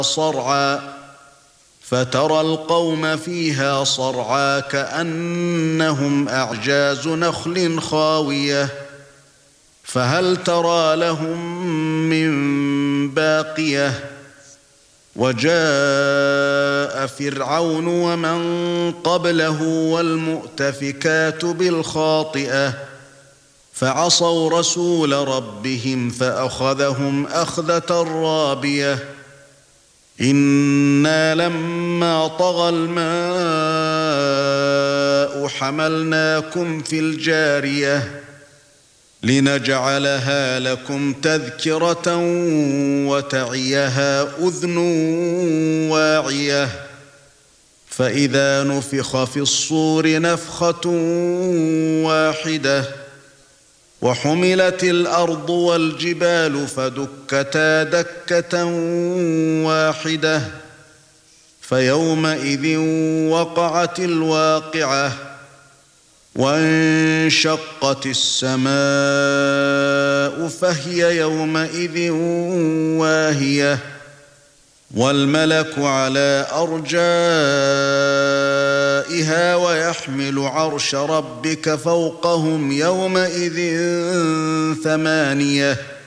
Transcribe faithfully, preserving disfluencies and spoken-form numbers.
صرعا فترى القوم فيها صرعا كأنهم أعجاز نخل خاوية فهل ترى لهم من باقية وجاء فرعون ومن قبله والمؤتفكات بالخاطئة فعصوا رسول ربهم فأخذهم أخذة رابية إنا لما طغى الماء حملناكم في الجارية لنجعلها لكم تذكرة وتعيها أذن واعية فإذا نفخ في الصور نفخة واحدة وحملت الأرض والجبال فدكتا دكة واحدة فيومئذ وقعت الواقعة وانشقت السماء فهي يومئذ واهية والملك على أرجائها ويحمل عرش ربك فوقهم يومئذ ثمانية